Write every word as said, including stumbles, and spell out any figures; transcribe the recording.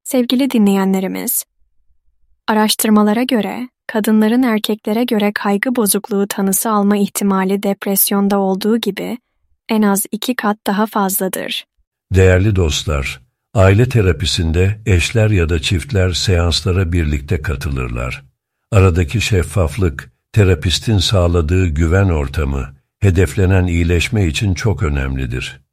Sevgili dinleyenlerimiz, araştırmalara göre kadınların erkeklere göre kaygı bozukluğu tanısı alma ihtimali depresyonda olduğu gibi en az iki kat daha fazladır. Değerli dostlar, aile terapisinde eşler ya da çiftler seanslara birlikte katılırlar. Aradaki şeffaflık, terapistin sağladığı güven ortamı, hedeflenen iyileşme için çok önemlidir.